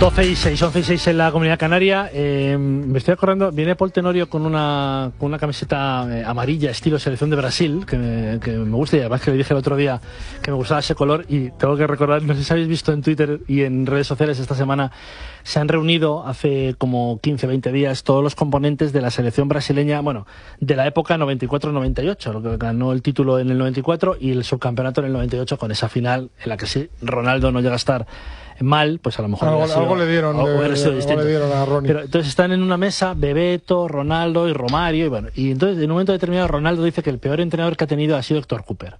12 y 6, 11 y 6 en la Comunidad Canaria. Me estoy acordando, viene Paul Tenorio con una camiseta amarilla, estilo selección de Brasil, que me gusta, y además que le dije el otro día que me gustaba ese color, y tengo que recordar, no sé si habéis visto en Twitter y en redes sociales esta semana, se han reunido hace como 15, 20 días todos los componentes de la selección brasileña, bueno, de la época 94-98, lo que ganó el título en el 94 y el subcampeonato en el 98, con esa final en la que si Ronaldo no llega a estar mal, pues a lo mejor algo le dieron a Ronnie. Pero entonces están en una mesa Bebeto, Ronaldo y Romario, y bueno, y entonces en un momento determinado Ronaldo dice que el peor entrenador que ha tenido ha sido Héctor Cooper.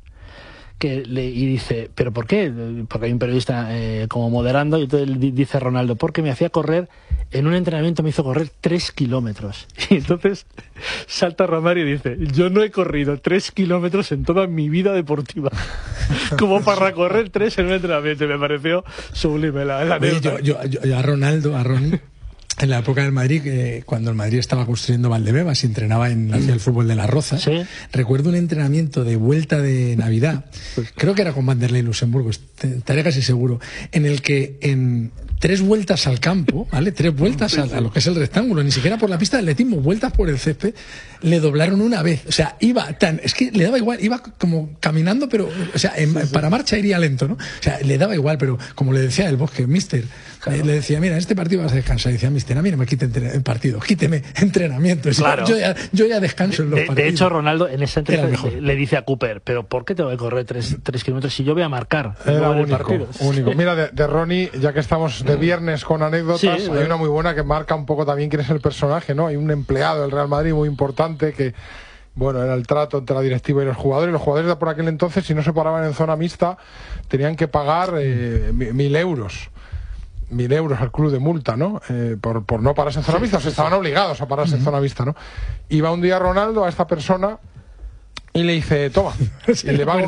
Y dice, ¿pero por qué? Porque hay un periodista como moderando, y entonces dice Ronaldo, porque me hacía correr, en un entrenamiento me hizo correr 3 kilómetros. Y entonces salta Romario y dice, yo no he corrido 3 kilómetros en toda mi vida deportiva, como para correr 3 en un entrenamiento. Y me pareció sublime la anécdota. Yo a Ronnie, en la época del Madrid, cuando el Madrid estaba construyendo Valdebebas y entrenaba hacia el fútbol de las Rozas, ¿sí? Recuerdo un entrenamiento de vuelta de Navidad, creo que era con Vanderlei Luxemburgo, estaré casi seguro, en el que en 3 vueltas al campo, ¿vale? 3 vueltas a lo que es el rectángulo, ni siquiera por la pista de atletismo, vueltas por el césped, le doblaron una vez. O sea, es que le daba igual, iba como caminando, pero, o sea, para marcha iría lento, ¿no? O sea, le daba igual, pero como le decía el Bosque, mister, claro. Le decía, mira, en este partido vas a descansar. Y decía, mister, a mí no me quite el partido, quíteme entrenamiento. Claro. Yo ya descanso en los partidos. De hecho, Ronaldo en esa entrevista le dice a Cooper, pero ¿por qué te voy a correr 3 kilómetros si yo voy a marcar? Era único. Mira, de Ronnie, ya que estamos de viernes con anécdotas, sí, hay una muy buena que marca un poco también quién es el personaje, ¿no? Hay un empleado del Real Madrid muy importante que, bueno, era el trato entre la directiva y los jugadores. Los jugadores de por aquel entonces, si no se paraban en zona mixta, tenían que pagar 1.000 euros. 1.000 euros al club de multa, ¿no? Por no pararse en zona mixta, o sea, estaban obligados a pararse en zona mixta, ¿no? Iba un día Ronaldo a esta persona y le dice, toma, y le va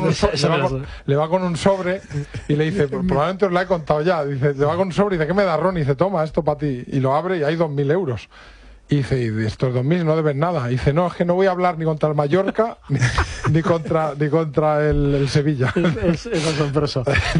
con un sobre y le dice, probablemente os la he contado ya, dice, le va con un sobre y dice, ¿qué me da Ron? Y dice, toma, esto para ti, y lo abre y hay 2.000 euros. Y dice, y de estos 2.000 no debes nada. Y dice, no, es que no voy a hablar ni contra el Mallorca ni contra el Sevilla. Es asombroso.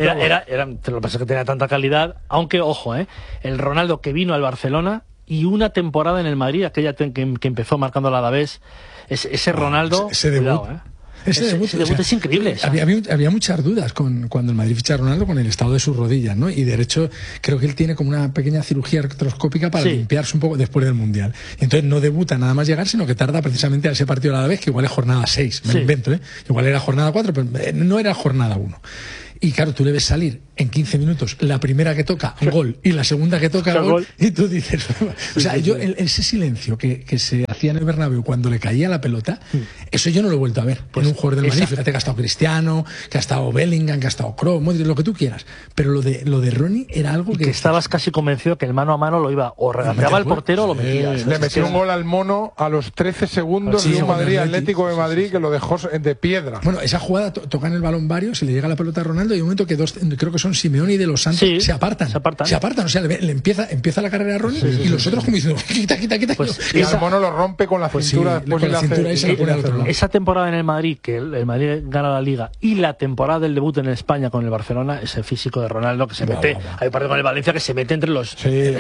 Lo que pasa es que tenía tanta calidad, aunque, ojo, el Ronaldo que vino al Barcelona y una temporada en el Madrid, aquella que empezó marcando la Alavés, ese Ronaldo, ese debut. Cuidado, Ese debut es increíble. Había muchas dudas cuando el Madrid ficha a Ronaldo con el estado de sus rodillas, ¿no? Y de hecho creo que él tiene como una pequeña cirugía artroscópica para limpiarse un poco después del Mundial. Y entonces no debuta nada más llegar, sino que tarda precisamente a ese partido a la vez, que igual es jornada 6, me lo invento, igual era jornada 4, pero no era jornada 1. Y claro, tú le ves salir en 15 minutos la primera que toca, gol, y la segunda que toca, gol, y tú dices, o sea, ese silencio que se hacía en el Bernabéu cuando le caía la pelota, eso yo no lo he vuelto a ver en un jugador del Madrid. Fíjate que ha estado Cristiano, que ha estado Bellingham, que ha estado Kroos, lo que tú quieras, pero lo de Ronnie era algo que estabas casi convencido que el mano a mano lo iba o regateaba el portero o lo metía. Le metió un gol al mono a los 13 segundos de un Madrid Atlético de Madrid que lo dejó de piedra. Bueno, esa jugada tocan el balón varios, se le llega la pelota a Ronaldo y un momento que creo que son Simeone y de los Santos se apartan, o sea, le empieza la carrera a Ronnie y los otros como diciendo quita. Pues y el mono lo rompe con la cintura, después con la cintura y se la pone al otro lado. Esa temporada en el Madrid, que el Madrid gana la Liga, y la temporada del debut en España con el Barcelona, ese físico de Ronaldo que se mete, hay un partido con el Valencia que se mete entre los el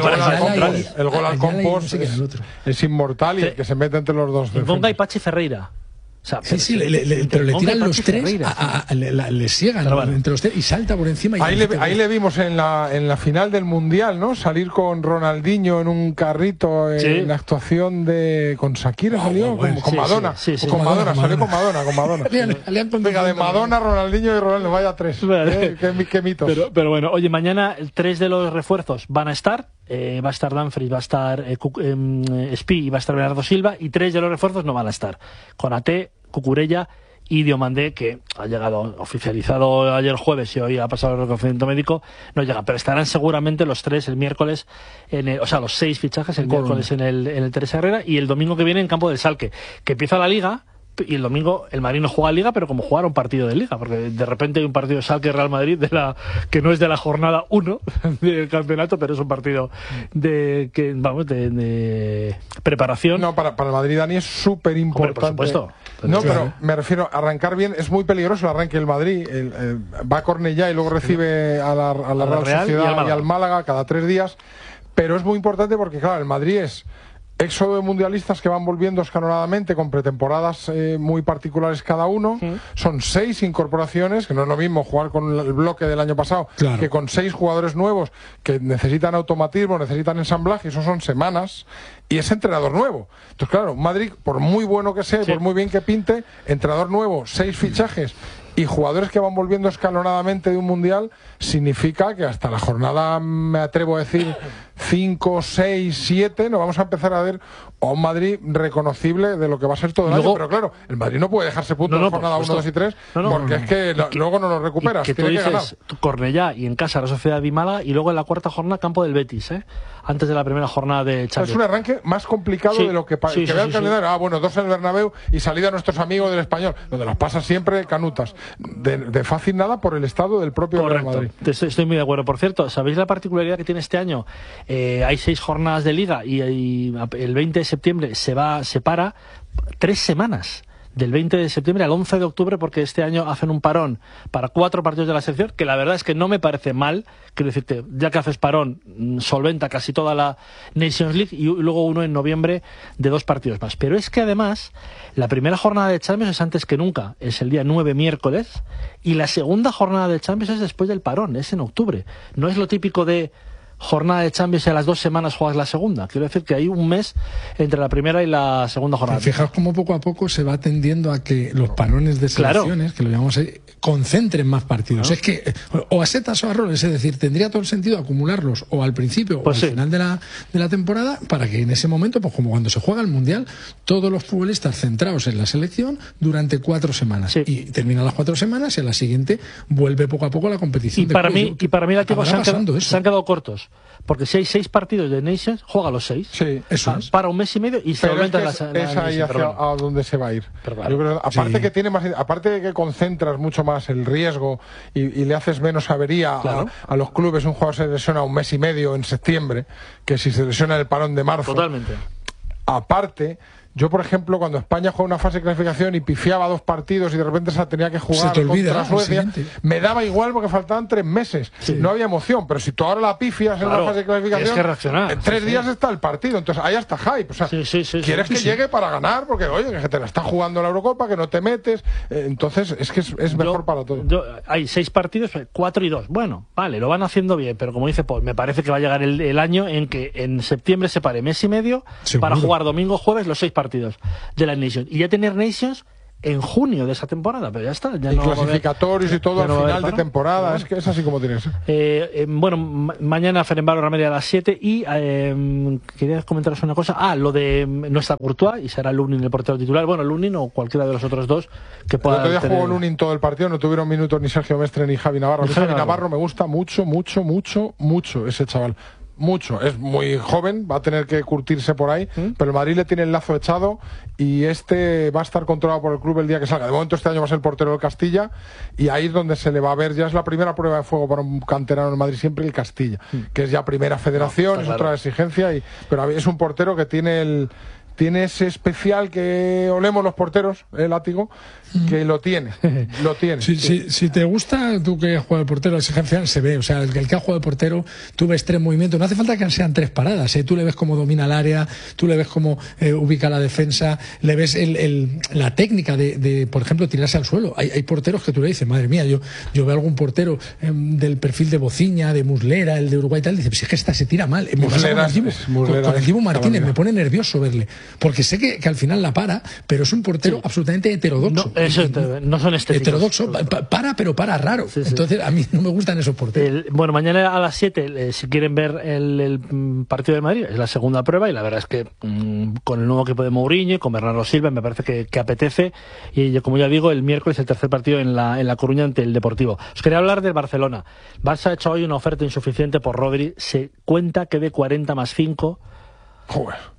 gol al Compos es inmortal y que se mete entre los dos. Ponga y Pachi Ferreira. O sea, pero le tiran los 3, le ciegan entre los 3 y salta por encima. Ahí le vimos en la final del Mundial, ¿no? Salir con Ronaldinho en un carrito en la actuación con Shakira, salió con Madonna. Con Madonna, salió con Madonna. Venga, de Madonna, Ronaldinho y Ronaldo, vaya 3. Qué mitos. Pero bueno, oye, mañana 3 de los refuerzos van a estar. Va a estar Dumfries, va a estar Spi y va a estar Bernardo Silva, y 3 de los refuerzos no van a estar. Konaté, Cucurella y Diomandé, que ha llegado oficializado ayer jueves y hoy ha pasado el reconocimiento médico, no llega, pero estarán seguramente los 3 el miércoles, los 6 fichajes el miércoles en el Teresa Herrera y el domingo que viene en campo del Salque, que empieza la Liga, y el domingo el Madrid no juega Liga, pero como jugar un partido de Liga, porque de repente hay un partido de Schalke-Real Madrid que no es de la jornada 1 del campeonato, pero es un partido de preparación. No, para el Madrid, Dani, es súper importante. Por supuesto. No, pero me refiero a arrancar bien. Es muy peligroso el arranque del Madrid. Va a Cornellá y luego recibe a la Real Sociedad y al Málaga cada 3 días. Pero es muy importante porque, claro, el Madrid es éxodo de mundialistas que van volviendo escalonadamente con pretemporadas muy particulares cada uno. Son 6 incorporaciones, que no es lo mismo jugar con el bloque del año pasado que con 6 jugadores nuevos que necesitan automatismo, necesitan ensamblaje, y eso son semanas. Y es entrenador nuevo. Entonces, claro, Madrid, por muy bueno que sea, por muy bien que pinte, entrenador nuevo, 6 fichajes y jugadores que van volviendo escalonadamente de un mundial, significa que hasta la jornada, me atrevo a decir, 5, 6, 7, nos vamos a empezar a ver a un Madrid reconocible de lo que va a ser todo el año. Pero claro, el Madrid no puede dejarse puntos en la jornada 1, 2 y 3, porque es que luego no lo recuperas. Que tú dices Cornellá y en casa la Sociedad de Málaga, y luego en la cuarta jornada campo del Betis, antes de la primera jornada de Champions. Es un arranque más complicado de lo que vea el calendario. Bueno, 2 en el Bernabéu y salida a nuestros amigos del Español, donde las pasa siempre canutas. De fácil nada por el estado del propio Real Madrid. Estoy muy de acuerdo. Por cierto, ¿sabéis la particularidad que tiene este año? Hay 6 jornadas de Liga y el 20 de septiembre se para 3 semanas. Del 20 de septiembre al 11 de octubre, porque este año hacen un parón para 4 partidos de la selección, que la verdad es que no me parece mal. Quiero decirte, ya que haces parón, solventa casi toda la Nations League, y luego uno en noviembre de 2 partidos más. Pero es que además, la primera jornada de Champions es antes que nunca, es el día 9, miércoles, y la segunda jornada de Champions es después del parón, es en octubre. No es lo típico de jornada de Champions y a las 2 semanas juegas la segunda. Quiero decir que hay un mes entre la primera y la segunda jornada. Fijaos cómo poco a poco se va tendiendo a que los parones de selecciones, que lo llamamos ahí, concentren más partidos. Es que, o a setas o a roles, es decir, tendría todo el sentido acumularlos o al principio o al final de la temporada, para que en ese momento, pues como cuando se juega el Mundial, todos los futbolistas centrados en la selección durante 4 semanas. Y terminan las 4 semanas y a la siguiente vuelve poco a poco la competición. Y para mí la tiempo se han quedado cortos. Porque si hay 6 partidos de Nations, juega los 6. Sí, eso es. Para un mes y medio y se aumenta es ahí hacia a donde se va a ir. Claro, yo creo, aparte que tiene más, aparte de que concentras mucho más el riesgo y le haces menos avería a los clubes. Un jugador se lesiona un mes y medio en septiembre, que si se lesiona en el parón de marzo. Totalmente. Aparte, yo, por ejemplo, cuando España juega una fase de clasificación y pifiaba 2 partidos y de repente se la tenía que jugar contra Suecia, me daba igual porque faltaban 3 meses. No había emoción. Pero si tú ahora la pifias en una fase de clasificación, en 3 días está el partido. Entonces ahí está hype. O sea, quieres que llegue para ganar, porque oye, que te la está jugando la Eurocopa, que no te metes. Entonces es que es mejor para todos. Hay 6 partidos, 4 y 2. Bueno, vale, lo van haciendo bien, pero como dice Paul, me parece que va a llegar el año en que en septiembre se pare mes y medio para jugar domingo, jueves los 6 partidos de la Nations, y ya tener Nations en junio de esa temporada, pero ya está. Ya y no clasificatorios y todo al final de temporada, es que es así como tienes. Bueno, mañana Fenerbahce Real Madrid a las 7 y quería comentaros una cosa. Lo de nuestra Courtois, y será Lunin el portero titular. Bueno, Lunin o cualquiera de los otros 2 que puedan. El otro día jugó Lunin todo el partido, no tuvieron minutos ni Sergio Mestre ni Javi Navarro. Javi Navarro me gusta mucho ese chaval. Mucho, es muy joven, va a tener que curtirse por ahí, pero el Madrid le tiene el lazo echado y va a estar controlado por el club el día que salga. De momento este año va a ser el portero del Castilla, y ahí es donde se le va a ver, ya es la primera prueba de fuego para un canterano en Madrid siempre, el Castilla, que es ya primera federación, es otra exigencia, pero es un portero que tiene ese especial que olemos los porteros, el látigo, que lo tiene. Si te gusta, tú que has jugado de portero, la exigencia se ve. O sea, el que ha jugado de portero, tú ves 3 movimientos. No hace falta que sean 3 paradas. Tú le ves cómo domina el área, tú le ves cómo ubica la defensa, le ves la técnica de, por ejemplo, tirarse al suelo. Hay porteros que tú le dices, madre mía, yo veo algún portero del perfil de Bociña, de Muslera, el de Uruguay y tal, dice, pues es que esta se tira mal. Con el Dibu Martínez me pone nervioso verle. Porque sé que al final la para, pero es un portero absolutamente heterodoxo. No son estéticos. Heterodoxo, pero para raro. Entonces, a mí no me gustan esos porteros. Bueno, mañana a las 7, si quieren ver el partido de Madrid, es la segunda prueba, y la verdad es que con el nuevo equipo de Mourinho y con Bernardo Silva me parece que apetece. Y como ya digo, el miércoles el tercer partido en La Coruña ante el Deportivo. Os quería hablar del Barcelona. Barça ha hecho hoy una oferta insuficiente por Rodri. Se cuenta que de 40 más 5. Joder.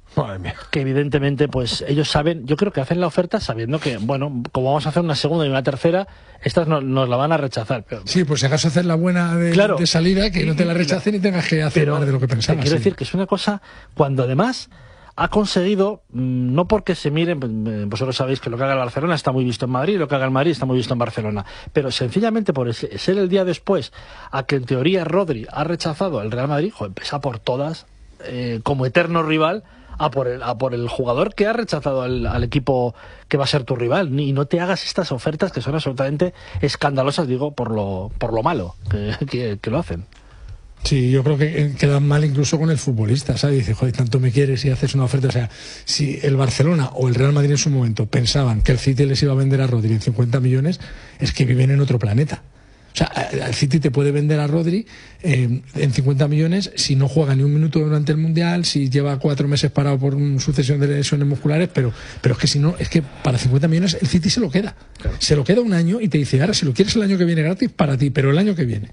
Madre mía. Que evidentemente pues ellos saben, yo creo que hacen la oferta sabiendo que, bueno, como vamos a hacer una segunda y una tercera, estas nos la van a rechazar. Pero, sí, pues si acaso hacer la buena de salida, que no te la rechacen y tengas que hacer más de lo que pensabas. Quiero decir que es una cosa cuando además ha conseguido, no porque se miren, vosotros sabéis que lo que haga el Barcelona está muy visto en Madrid, lo que haga el Madrid está muy visto en Barcelona, pero sencillamente por ser el día después a que en teoría Rodri ha rechazado el Real Madrid, pesa por todas, como eterno rival, a por el jugador que ha rechazado al equipo que va a ser tu rival, y no te hagas estas ofertas que son absolutamente escandalosas, digo, por lo malo que lo hacen. Sí, yo creo que quedan mal incluso con el futbolista, ¿sabes? Dice, joder, tanto me quieres y haces una oferta. O sea, si el Barcelona o el Real Madrid en su momento pensaban que el City les iba a vender a Rodri en 50 millones, es que viven en otro planeta. O sea, el City te puede vender a Rodri en 50 millones si no juega ni un minuto durante el Mundial, si lleva 4 meses parado por una sucesión de lesiones musculares, pero es que si no, es que para 50 millones el City se lo queda. Claro. Se lo queda un año y te dice, ahora si lo quieres el año que viene gratis, para ti, pero el año que viene.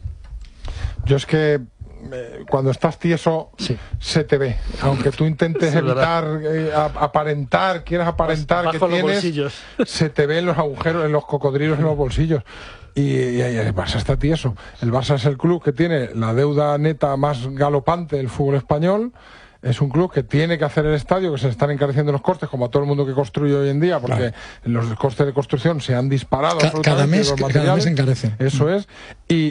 Yo es que cuando estás tieso se te ve, aunque tú intentes evitar aparentar, quieras aparentar que tienes, se te ve en los agujeros, en los cocodrilos, en los bolsillos. Y el Barça está tieso. El Barça es el club que tiene la deuda neta más galopante del fútbol español. Es un club que tiene que hacer el estadio, que se están encareciendo los costes, como a todo el mundo que construye hoy en día, porque los costes de construcción se han disparado. Cada mes encarecen. Eso es. Y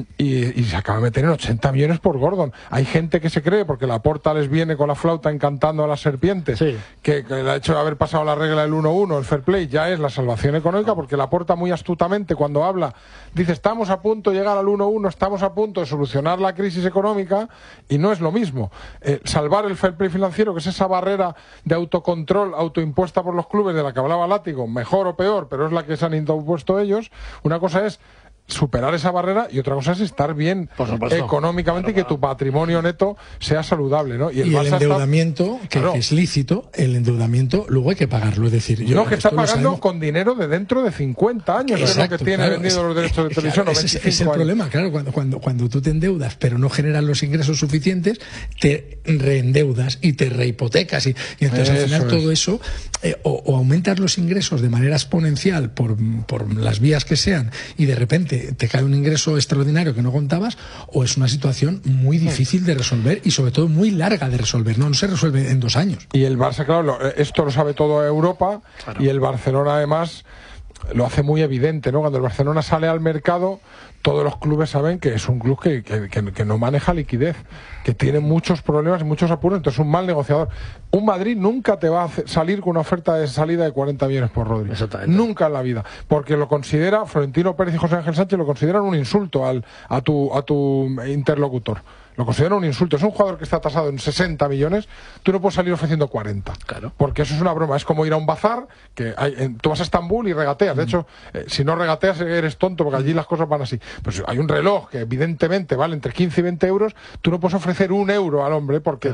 se acaba de meter en 80 millones por Gordon. Hay gente que se cree, porque Laporta les viene con la flauta encantando a las serpientes, que el hecho de haber pasado la regla del 1-1, el fair play, ya es la salvación económica, porque Laporta muy astutamente, cuando habla, dice, estamos a punto de llegar al 1-1, estamos a punto de solucionar la crisis económica, y no es lo mismo. Salvar el fair play financiero, que es esa barrera de autocontrol autoimpuesta por los clubes de la que hablaba Látigo, mejor o peor, pero es la que se han impuesto ellos. Una cosa es superar esa barrera y otra cosa es estar bien económicamente, y que tu patrimonio neto sea saludable, ¿no? Y el endeudamiento, que es lícito, el endeudamiento luego hay que pagarlo, es decir... que está pagando con dinero de dentro de 50 años, exacto, es lo que tiene vendido los derechos de televisión. Claro, es el problema, claro, cuando tú te endeudas pero no generas los ingresos suficientes, te reendeudas y te rehipotecas y entonces al final todo eso, o aumentas los ingresos de manera exponencial por las vías que sean, y de repente te cae un ingreso extraordinario que no contabas, o es una situación muy difícil de resolver y sobre todo muy larga de resolver, no se resuelve en 2 años. Y el Barça, claro, esto lo sabe todo Europa, y el Barcelona además lo hace muy evidente, ¿no? Cuando el Barcelona sale al mercado, todos los clubes saben que es un club que no maneja liquidez, que tiene muchos problemas y muchos apuros, entonces es un mal negociador. Un Madrid nunca te va a salir con una oferta de salida de 40 millones por Rodri. Nunca en la vida. Porque lo considera, Florentino Pérez y José Ángel Sánchez lo consideran un insulto a tu interlocutor. Lo consideran un insulto. Es un jugador que está tasado en 60 millones, tú no puedes salir ofreciendo 40. Claro. Porque eso es una broma. Es como ir a un bazar, que tú vas a Estambul y regateas. De hecho, si no regateas eres tonto, porque allí las cosas van así. Pues hay un reloj que evidentemente vale entre 15 y 20 euros, tú no puedes ofrecer 1 euro al hombre porque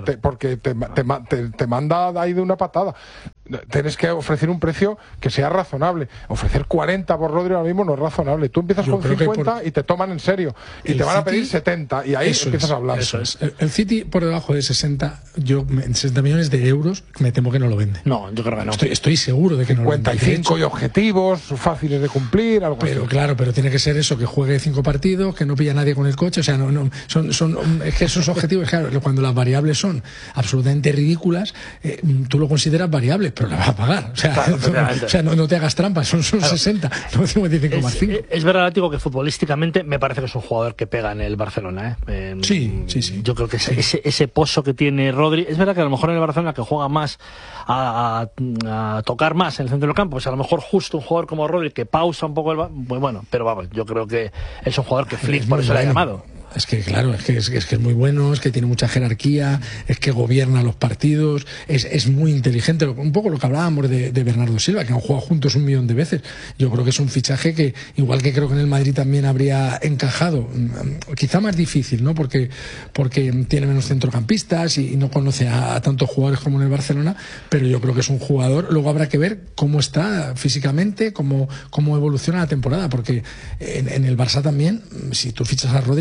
te manda ahí de una patada. Tienes que ofrecer un precio que sea razonable. Ofrecer 40 por Rodri ahora mismo no es razonable. Tú empiezas con 50 y te toman en serio. Y te van a pedir 70 y ahí empiezas a hablar. Eso es. El City por debajo de 60, en 60 millones de euros me temo que no lo vende. No, yo creo que no. Estoy seguro de que no lo vende. 55 y objetivos fáciles de cumplir, algo pero así. Claro, pero tiene que ser eso, que juegue 5 partidos, que no pilla a nadie con el coche, o sea, es que esos objetivos, claro, cuando las variables son absolutamente ridículas, tú lo consideras variable, pero la vas a pagar. O sea, no te hagas trampas, son 60, no 55,5. Es verdad, digo, que futbolísticamente me parece que es un jugador que pega en el Barcelona, ¿eh? Sí. Yo creo que ese pozo que tiene Rodri, es verdad que a lo mejor en el Barcelona, que juega más a tocar más en el centro del campo, pues a lo mejor justo un jugador como Rodri que pausa un poco pues bueno, pero vamos, yo creo que es un jugador que Flick por eso le ha llamado. Es que claro, es que es muy bueno, es que tiene mucha jerarquía, es que gobierna los partidos, es muy inteligente, un poco lo que hablábamos de Bernardo Silva, que han jugado juntos 1 millón de veces. Yo creo que es un fichaje que, igual que creo que en el Madrid también habría encajado, quizá más difícil, ¿no? Porque tiene menos centrocampistas y no conoce a tantos jugadores como en el Barcelona, pero yo creo que es un jugador. Luego habrá que ver cómo está físicamente, cómo evoluciona la temporada, porque en el Barça también, si tú fichas a Rodri, no es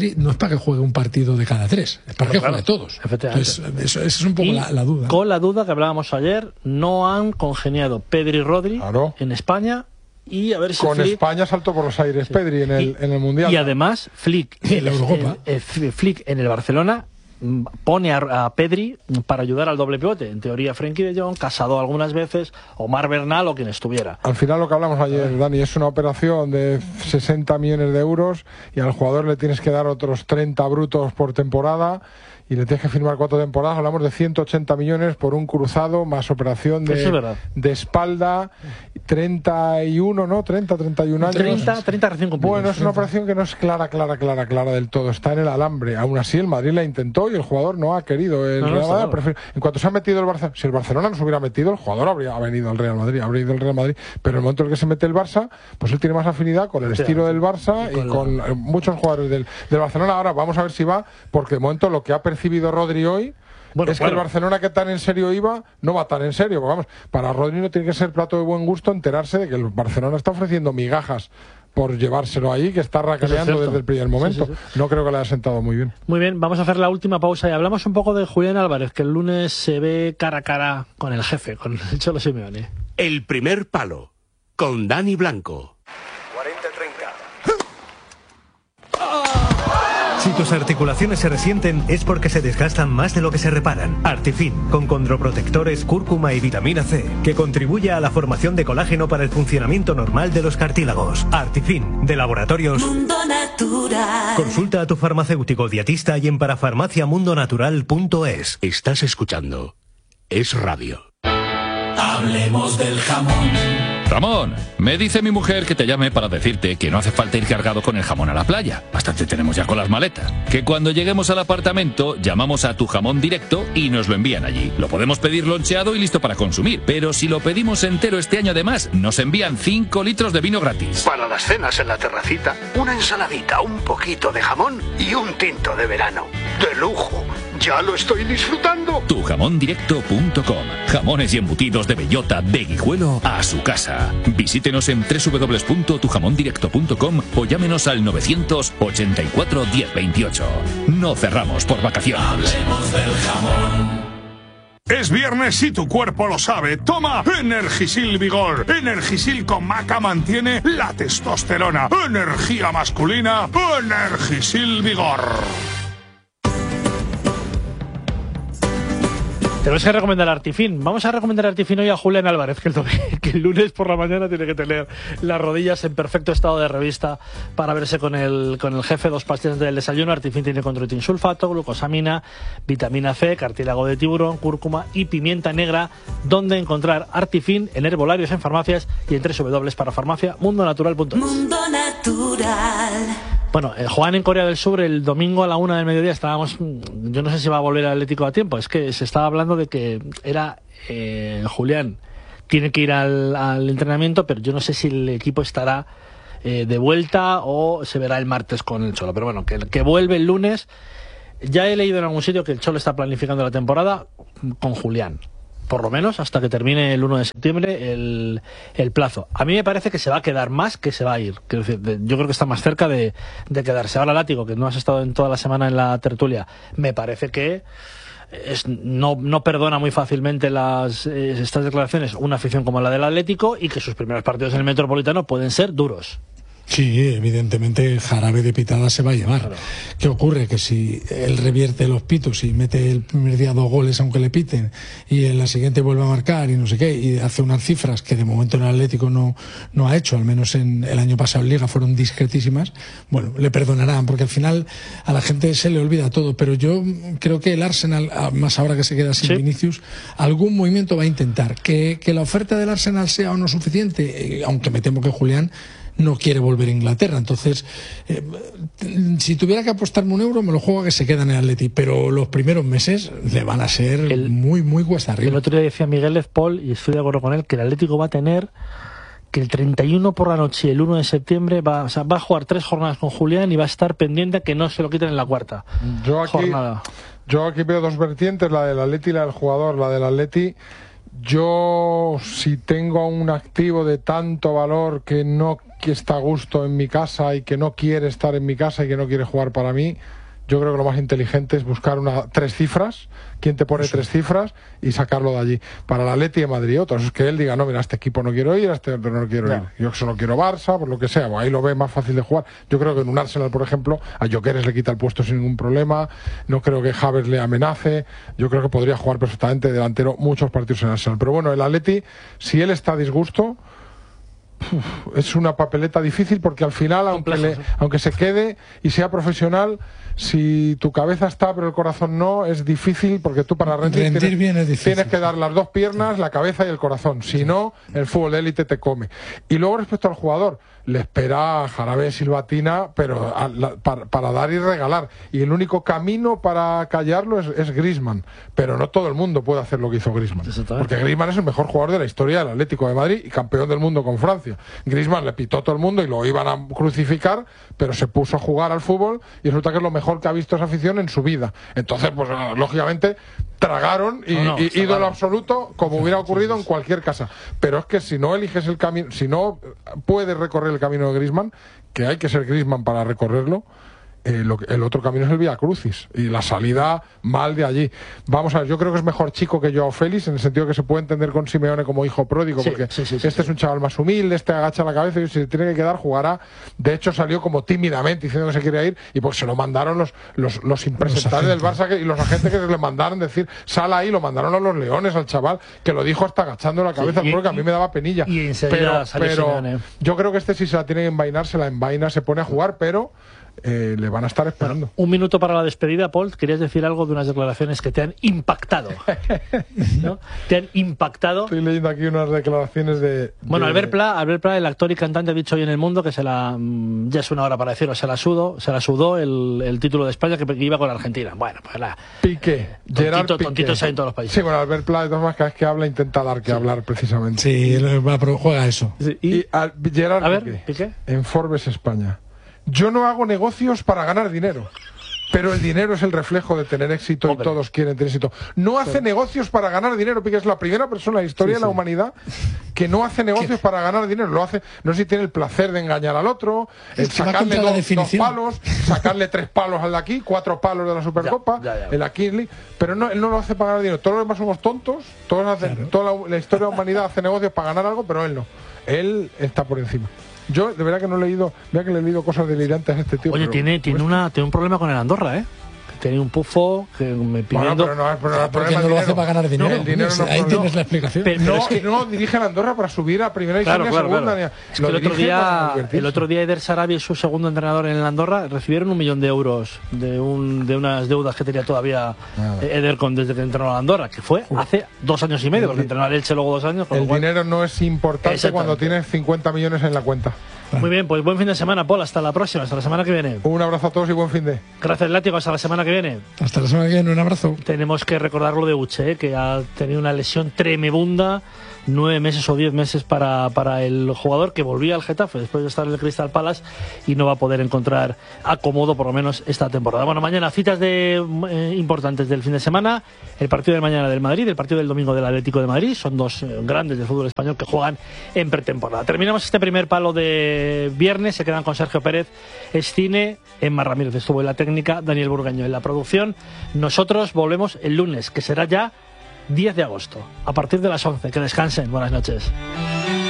para que juegue un partido de cada 3, es para que juegue todos. Entonces, eso es un poco la duda. Con la duda que hablábamos ayer, no han congeniado Pedri y Rodri en España. Y a ver si con Flick... España saltó por los aires Pedri en el Mundial. Y además Flick en la Eurocopa. Flick en el Barcelona pone a Pedri para ayudar al doble pivote. En teoría Frenkie de Jong, Casado algunas veces, Omar Bernal o quien estuviera. Al final lo que hablamos ayer, Dani, es una operación de 60 millones de euros y al jugador le tienes que dar otros 30 brutos por temporada y le tienes que firmar 4 temporadas. Hablamos de 180 millones por un cruzado más operación de espalda, 31, ¿no? 31 años. 30 recién cumplidos. Bueno, es una operación que no es clara del todo. Está en el alambre. Aún así, el Madrid la intentó y el jugador no ha querido. El Real Madrid prefiere... En cuanto se ha metido el Barça, si el Barcelona no se hubiera metido, el jugador habría venido al Real Madrid, habría ido al Real Madrid. Pero en el momento en el que se mete el Barça, pues él tiene más afinidad con el estilo del Barça y con muchos jugadores del Barcelona. Ahora vamos a ver si va, porque de momento lo que ha percibido Rodri hoy que el Barcelona, que tan en serio iba, no va tan en serio. Porque, vamos, para Rodri no tiene que ser plato de buen gusto enterarse de que el Barcelona está ofreciendo migajas por llevárselo ahí, que está racaleando desde el primer momento. Sí. No creo que le haya sentado muy bien. Muy bien, vamos a hacer la última pausa y hablamos un poco de Julián Álvarez, que el lunes se ve cara a cara con el jefe, con el Cholo Simeone. El primer palo, con Dani Blanco. Si tus articulaciones se resienten es porque se desgastan más de lo que se reparan. Artifin, con condroprotectores, cúrcuma y vitamina C, que contribuye a la formación de colágeno para el funcionamiento normal de los cartílagos. Artifin, de Laboratorios Mundo Natural. Consulta a tu farmacéutico dietista y en parafarmaciamundonatural.es. Estás escuchando Es Radio. Hablemos del jamón. Ramón, me dice mi mujer que te llame para decirte que no hace falta ir cargado con el jamón a la playa. Bastante tenemos ya con las maletas. Que cuando lleguemos al apartamento, llamamos a Tu Jamón Directo y nos lo envían allí. Lo podemos pedir loncheado y listo para consumir. Pero si lo pedimos entero este año además, nos envían 5 litros de vino gratis. Para las cenas en la terracita, una ensaladita, un poquito de jamón y un tinto de verano. ¡De lujo! ¡Ya lo estoy disfrutando! Tujamondirecto.com. Jamones y embutidos de bellota, de Guijuelo a su casa. Visítenos en www.tujamondirecto.com o llámenos al 984 1028. No cerramos por vacaciones. Hablemos del jamón. Es viernes y tu cuerpo lo sabe. Toma Energisil Vigor. Energisil con maca mantiene la testosterona. Energía masculina. Energisil Vigor. Tenemos que recomendar Artifin. Vamos a recomendar Artifin hoy a Julián Álvarez, que el lunes por la mañana tiene que tener las rodillas en perfecto estado de revista para verse con el jefe. 2 pastillas del desayuno. Artifin tiene controitin sulfato, glucosamina, vitamina C, cartílago de tiburón, cúrcuma y pimienta negra. ¿Dónde encontrar Artifin? En herbolarios, en farmacias y en www.parafarmaciamundonatural.es. Mundo Natural. Bueno, Juan, en Corea del Sur, el domingo a la 1 del mediodía estábamos... Yo no sé si va a volver al Atlético a tiempo. Es que se estaba hablando de que era Julián tiene que ir al entrenamiento, pero yo no sé si el equipo estará de vuelta o se verá el martes con el Cholo. Pero bueno, que vuelve el lunes. Ya he leído en algún sitio que el Cholo está planificando la temporada con Julián. Por lo menos hasta que termine el 1 de septiembre el plazo. A mí me parece que se va a quedar más que se va a ir. Quiero decir, yo creo que está más cerca de quedarse. Ahora, Látigo, que no has estado en toda la semana en la tertulia, me parece que no perdona muy fácilmente estas declaraciones una afición como la del Atlético, y que sus primeros partidos en el Metropolitano pueden ser duros. Sí, evidentemente jarabe de pitada se va a llevar. Claro. ¿Qué ocurre? Que si él revierte los pitos y mete el primer día 2 goles aunque le piten y en la siguiente vuelve a marcar y no sé qué, y hace unas cifras que de momento en el Atlético no ha hecho, al menos en el año pasado en Liga fueron discretísimas, bueno, le perdonarán, porque al final a la gente se le olvida todo. Pero yo creo que el Arsenal, más ahora que se queda sin Vinicius, algún movimiento va a intentar. Que la oferta del Arsenal sea o no suficiente, aunque me temo que Julián no quiere volver a Inglaterra. Entonces, si tuviera que apostarme €1, me lo juego a que se queda en el Atleti, pero los primeros meses le van a ser muy cuesta arriba. El otro día decía Miguel Lezpol, y estoy de acuerdo con él, que el Atlético va a tener que el 31 por la noche y el 1 de septiembre va a jugar 3 jornadas con Julián y va a estar pendiente a que no se lo quiten en la 4ª jornada. Yo aquí veo 2 vertientes, la del Atleti y la del jugador. La del Atleti, yo si tengo un activo de tanto valor que está a gusto en mi casa y que no quiere estar en mi casa y que no quiere jugar para mí, yo creo que lo más inteligente es buscar 3 cifras, quién te pone 3 cifras y sacarlo de allí. Para el Atleti de Madrid, otros es que él diga, no, mira, a este equipo no quiero ir, a este otro no quiero ir. Yo solo quiero Barça, por lo que sea, ahí lo ve más fácil de jugar. Yo creo que en un Arsenal, por ejemplo, a Gyökeres le quita el puesto sin ningún problema, no creo que Havertz le amenace, yo creo que podría jugar perfectamente delantero muchos partidos en Arsenal. Pero bueno, el Atleti, si él está a disgusto, es una papeleta difícil porque al final, aunque se quede y sea profesional, si tu cabeza está pero el corazón no, es difícil porque tú para rendir tienes que dar las 2 piernas, la cabeza y el corazón. Si no, el fútbol de élite te come. Y luego respecto al jugador, le espera jarabe de silbatina, pero para dar y regalar. Y el único camino para callarlo es Griezmann. Pero no todo el mundo puede hacer lo que hizo Griezmann. Porque Griezmann es el mejor jugador de la historia del Atlético de Madrid y campeón del mundo con Francia. Griezmann le pitó a todo el mundo y lo iban a crucificar, pero se puso a jugar al fútbol y resulta que es lo mejor que ha visto esa afición en su vida. Entonces, pues lógicamente tragaron y ídolo absoluto, como hubiera ocurrido en cualquier casa. Pero es que si no eliges el camino, si no puedes recorrer el camino de Griezmann, que hay que ser Griezmann para recorrerlo, el otro camino es el Vía Crucis y la salida mal de allí. Vamos a ver, yo creo que es mejor Chico que Joao Félix, en el sentido que se puede entender con Simeone como hijo pródigo, porque este es un chaval más humilde, este agacha la cabeza y si se tiene que quedar jugará. De hecho salió como tímidamente diciendo que se quería ir y pues se lo mandaron los impresentables del Barça y los agentes que le mandaron decir sal ahí, lo mandaron a los Leones al chaval, que lo dijo hasta agachando la cabeza, porque a mí me daba penilla. Pero yo creo que este si se la tiene que envainar, se la envaina, se pone a jugar, pero le van a estar esperando. Un minuto para la despedida, Paul. Querías decir algo de unas declaraciones que te han impactado, ¿no? Te han impactado. Estoy leyendo aquí unas declaraciones de... Bueno, Albert Pla, el actor y cantante, ha dicho hoy en El Mundo que ya es una hora para decirlo, se la sudó el título de España que iba con Argentina. Bueno, pues Piqué, Gerard Piqué. Tontitos hay en todos los países. Sí, bueno, Albert Pla, de todas maneras, cada vez que habla intenta dar que hablar precisamente. Sí, juega eso. Sí, y Gerard Piqué, en Forbes España. Yo no hago negocios para ganar dinero, pero el dinero es el reflejo de tener éxito y todos quieren tener éxito. No hace negocios para ganar dinero, porque es la primera persona en la historia de la humanidad que no hace negocios para ganar dinero. Lo hace, no sé si tiene el placer de engañar al otro, sacarle dos palos, sacarle 3 palos al de aquí, 4 palos de la Supercopa, el aquí, pero no, él no lo hace para ganar dinero. Todos los demás somos tontos, todos hacen, toda la historia de la humanidad hace negocios para ganar algo, pero él no. Él está por encima. Yo de verdad que no he leído, vea que le he leído cosas delirantes a este tío. Oye, tiene un problema con el Andorra, ¿eh? Tiene un pufo que me pidiendo... Bueno, pero porque no lo hace para ganar dinero. El dinero ahí tienes la explicación. Pero es que no dirige a Andorra para subir a primera y segunda. Es que el otro día Eder Sarabia y su segundo entrenador en el Andorra recibieron 1 millón de euros de unas deudas que tenía todavía Eder desde que entrenó a Andorra, que fue hace 2 años y medio, porque entrenó a Elche luego 2 años. El dinero no es importante cuando tienes 50 millones en la cuenta. Muy bien, pues buen fin de semana, Paul. Hasta la próxima, hasta la semana que viene. Un abrazo a todos y buen fin de. Gracias, Látigo. Hasta la semana que viene. Hasta la semana que viene, un abrazo. Tenemos que recordar lo de Uche, que ha tenido una lesión tremebunda. 9 meses o 10 meses para el jugador, que volvía al Getafe después de estar en el Crystal Palace y no va a poder encontrar acomodo por lo menos esta temporada. Bueno, mañana citas importantes del fin de semana: el partido de mañana del Madrid, el partido del domingo del Atlético de Madrid. Son 2 grandes del fútbol español que juegan en pretemporada. Terminamos este primer palo de viernes. Se quedan con Sergio Pérez Escine, Emma Ramírez estuvo en la técnica, Daniel Burgaño en la producción. Nosotros volvemos el lunes, que será ya 10 de agosto, a partir de las 11. Que descansen. Buenas noches.